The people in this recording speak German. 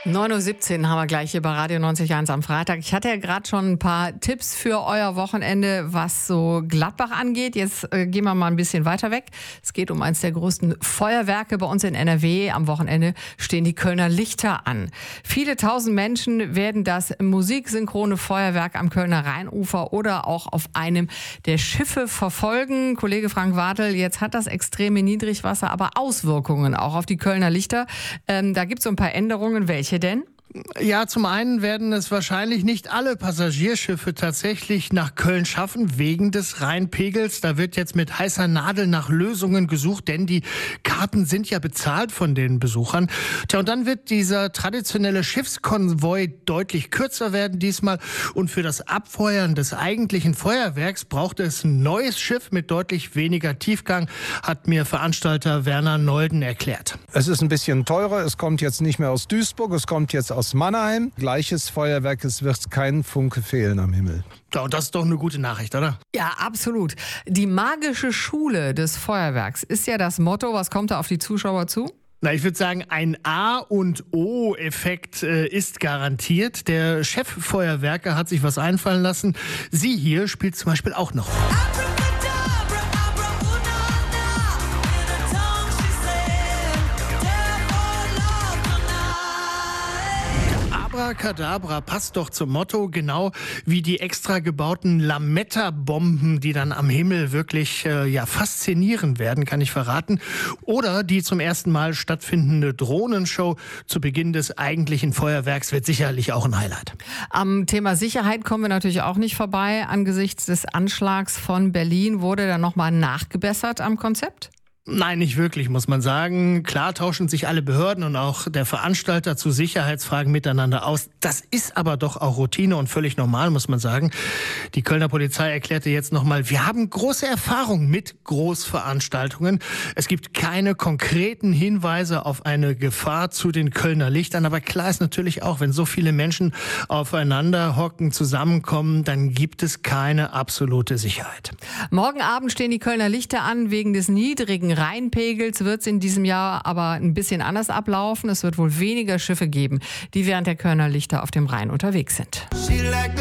9:17 Uhr haben wir gleich hier bei Radio 90.1 am Freitag. Ich hatte ja gerade schon ein paar Tipps für euer Wochenende, was so Gladbach angeht. Jetzt gehen wir mal ein bisschen weiter weg. Es geht um eines der größten Feuerwerke bei uns in NRW. Am Wochenende stehen die Kölner Lichter an. Viele tausend Menschen werden das musiksynchrone Feuerwerk am Kölner Rheinufer oder auch auf einem der Schiffe verfolgen. Kollege Frank Wartel, jetzt hat das extreme Niedrigwasser aber Auswirkungen auch auf die Kölner Lichter. Da gibt es so ein paar Änderungen. Welche denn? Ja, zum einen werden es wahrscheinlich nicht alle Passagierschiffe tatsächlich nach Köln schaffen, wegen des Rheinpegels. Da wird jetzt mit heißer Nadel nach Lösungen gesucht, denn die Karten sind ja bezahlt von den Besuchern. Tja, und dann wird dieser traditionelle Schiffskonvoi deutlich kürzer werden diesmal. Und für das Abfeuern des eigentlichen Feuerwerks braucht es ein neues Schiff mit deutlich weniger Tiefgang, hat mir Veranstalter Werner Nolden erklärt. Es ist ein bisschen teurer, es kommt jetzt nicht mehr aus Duisburg, es kommt jetzt aus Mannheim. Gleiches Feuerwerk, es wird kein Funke fehlen am Himmel. Ja, und das ist doch eine gute Nachricht, oder? Ja, absolut. Die magische Schule des Feuerwerks ist ja das Motto. Was kommt da auf die Zuschauer zu? Na, ich würde sagen, ein A- und O-Effekt ist garantiert. Der Cheffeuerwerker hat sich was einfallen lassen. Sie hier spielt zum Beispiel auch noch. Abracadabra passt doch zum Motto, genau wie die extra gebauten Lametta-Bomben, die dann am Himmel wirklich faszinieren werden, kann ich verraten. Oder die zum ersten Mal stattfindende Drohnenshow zu Beginn des eigentlichen Feuerwerks wird sicherlich auch ein Highlight. Am Thema Sicherheit kommen wir natürlich auch nicht vorbei. Angesichts des Anschlags von Berlin wurde da nochmal nachgebessert am Konzept? Nein, nicht wirklich, muss man sagen. Klar tauschen sich alle Behörden und auch der Veranstalter zu Sicherheitsfragen miteinander aus. Das ist aber doch auch Routine und völlig normal, muss man sagen. Die Kölner Polizei erklärte jetzt nochmal, wir haben große Erfahrung mit Großveranstaltungen. Es gibt keine konkreten Hinweise auf eine Gefahr zu den Kölner Lichtern. Aber klar ist natürlich auch, wenn so viele Menschen aufeinander hocken, zusammenkommen, dann gibt es keine absolute Sicherheit. Morgen Abend stehen die Kölner Lichter an. Wegen des niedrigen Rheinpegels wird es in diesem Jahr aber ein bisschen anders ablaufen. Es wird wohl weniger Schiffe geben, die während der Kölner Lichter auf dem Rhein unterwegs sind.